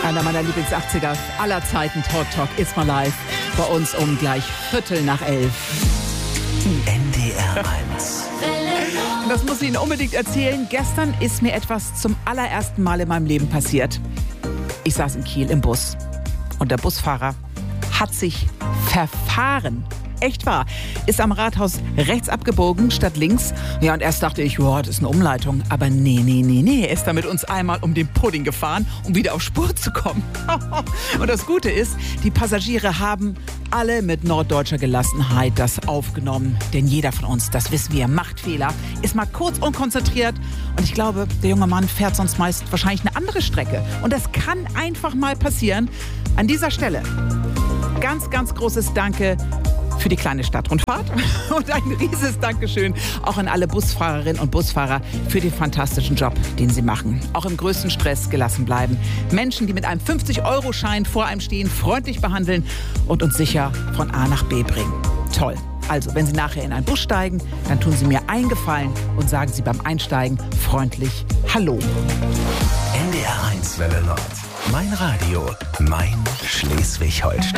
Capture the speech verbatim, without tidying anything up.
Einer meiner Lieblings-achtziger aller Zeiten, Talk Talk It's My Life. Bei uns um gleich Viertel nach elf. N D R eins. Und das muss ich Ihnen unbedingt erzählen. Gestern ist mir etwas zum allerersten Mal in meinem Leben passiert. Ich saß in Kiel im Bus und der Busfahrer hat sich verfahren. Echt wahr. Ist am Rathaus rechts abgebogen statt links. Ja, und erst dachte ich, wow, das ist eine Umleitung. Aber nee, nee, nee, nee. Er ist da mit uns einmal um den Pudding gefahren, um wieder auf Spur zu kommen. Und das Gute ist, die Passagiere haben alle mit norddeutscher Gelassenheit das aufgenommen. Denn jeder von uns, das wissen wir, macht Fehler, ist mal kurz unkonzentriert. Und ich glaube, der junge Mann fährt sonst meist wahrscheinlich eine andere Strecke. Und das kann einfach mal passieren. An dieser Stelle ganz, ganz großes Danke für die kleine Stadtrundfahrt und ein rieses Dankeschön auch an alle Busfahrerinnen und Busfahrer für den fantastischen Job, den sie machen. Auch im größten Stress gelassen bleiben. Menschen, die mit einem fünfzig-Euro-Schein vor einem stehen, freundlich behandeln und uns sicher von A nach B bringen. Toll. Also, wenn Sie nachher in einen Bus steigen, dann tun Sie mir einen Gefallen und sagen Sie beim Einsteigen freundlich Hallo. N D R eins Welle Nord. Mein Radio, mein Schleswig-Holstein.